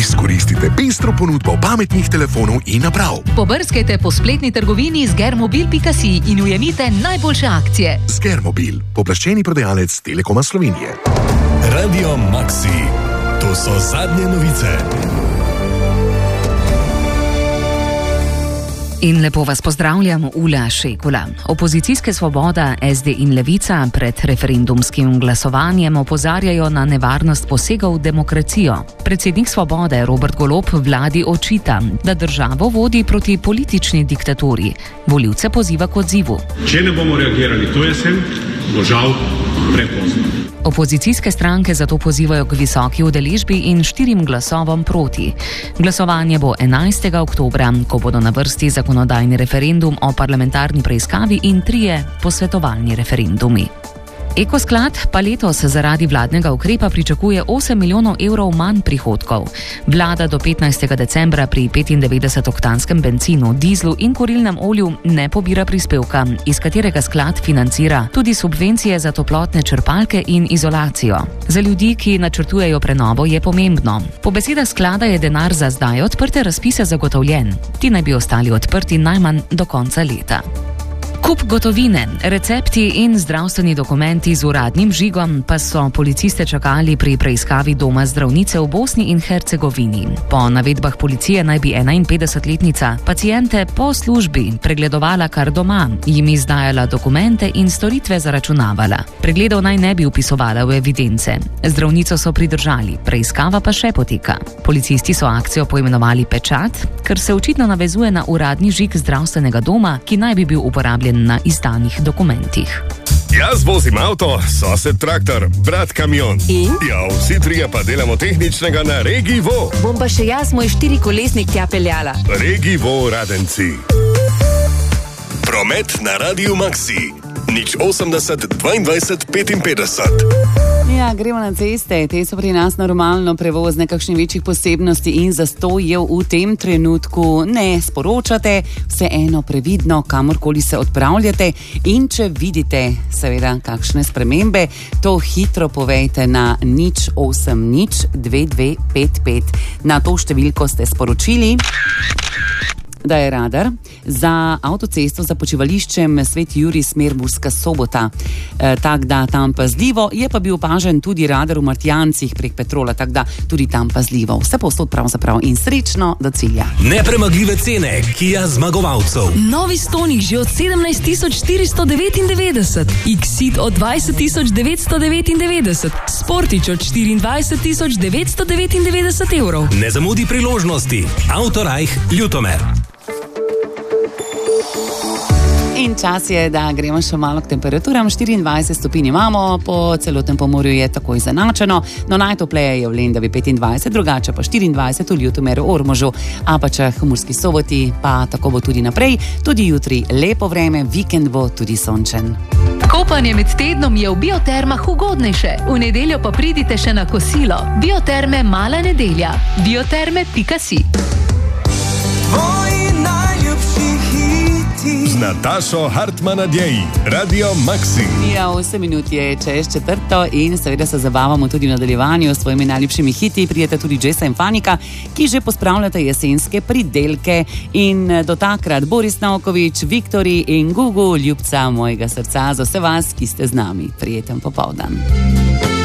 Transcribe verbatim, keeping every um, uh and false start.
Izkoristite pestro ponudbo pametnih telefonov in naprav. Pobrskajte po spletni trgovini sgermobil pika si in ujemite najboljše akcije. Sgermobil, poplaščeni prodajalec Telekoma Slovenije. Radio Maxi. To so zadnje novice. In lepo vas pozdravljam, Ula Šekula. Opozicijske Svoboda, es de in Levica pred referendumskim glasovanjem opozarjajo na nevarnost posegov v demokracijo. Predsednik Svobode Robert Golob vladi očita, da državo vodi proti politični diktaturi. Volivce poziva k odzivu. Če ne bomo reagirali to jesen, bo žal prepozno. Opozicijske stranke zato pozivajo k visoki udeležbi in štirim glasovom proti. Glasovanje bo enajstega oktobra, ko bodo na vrsti zakonodajni referendum o parlamentarni preiskavi in trije posvetovalni referendumi. Ekosklad pa letos zaradi vladnega ukrepa pričakuje osem milijonov evrov manj prihodkov. Vlada do petnajstega decembra pri petindevetdesetoktanskem bencinu, dizlu in kurilnem olju ne pobira prispevka, iz katerega sklad financira tudi subvencije za toplotne črpalke in izolacijo. Za ljudi, ki načrtujejo prenovo, je pomembno. Po besedah sklada je denar za zdaj odprte razpise zagotovljen. Ti naj bi ostali odprti najmanj do konca leta. Kup gotovine, recepti in zdravstveni dokumenti z uradnim žigom pa so policiste čakali pri preiskavi doma zdravnice v Bosni in Hercegovini. Po navedbah policije naj bi enainpetdesetletnica paciente po službi pregledovala kar doma, jim izdajala dokumente in storitve zaračunavala. Pregledov naj ne bi vpisovala v evidence. Zdravnico so pridržali, preiskava pa še poteka. Policisti so akcijo poimenovali Pečat, ker se očitno navezuje na uradni žig zdravstvenega doma, ki naj bi bil uporabljen na izdanih dokumentih. Jaz vozim avto, sosed traktor, brat kamion. In? Ja, vsi trije pa delamo tehničnega na Regivo. Bom pa še jaz moj štirikolesnik tja peljala. Regivo Radenci. Promet na Radio Maxi. Nič osemdeset dvaindvajset petinpetdeset. Ja, gremo na ceste. Te so pri nas normalno prevozne, kakšnih večjih posebnosti in zastojev v tem trenutku ne sporočate. Vseeno previdno, kamorkoli se odpravljate in če vidite seveda kakšne spremembe, to hitro povejte na nič osem nič dve dve pet pet. Na to številko ste sporočili, da je radar za avtocesto za počivališčem Svet Jurij smer Murska Sobota. E, tak da tam pazljivo, je pa bil opažen tudi radar v Martjancih prek Petrola, tak da tudi tam pazljivo. Vse povsod pravzaprav in srečno do cilja. Nepremagljive cene Kia zmagovalcev. Novi Stonic že od sedemnajst tisoč štiristo devetindevetdeset, X-Ceed od dvajset tisoč devetsto devetindevetdeset, Sportič od štiriindvajset tisoč devetsto devetindevetdeset evrov. Ne zamudi priložnosti. Autorajh Ljutomer. In čas je, da gremo še malo k temperaturam. štiriindvajset stopinj imamo, po celotnem Pomurju je takoj zanačeno. No, najtopleje je v Lendavi petindvajset, drugače pa štiriindvajset v Ljutomeru, Ormožu, Apačah, Murski Soboti, pa tako bo tudi naprej. Tudi jutri lepo vreme, vikend bo tudi sončen. Kopanje med tednom je v Biotermah ugodnejše. V nedeljo pa pridite še na kosilo. Bioterme Mala nedelja. bioterme pika si. Z Natašo Hartmann-Adjeji, Radio Maxi. Ja, osem minut je čez četrto in seveda se zabavamo tudi v nadaljevanju s svojimi najljubšimi hiti. Prijete tudi Jessa in Fanika, ki že pospravljate jesenske pridelke. In do takrat Boris Naukovič, Viktori in Gugu, ljubca mojega srca, za vse vas, ki ste z nami. Prijeten popoldan.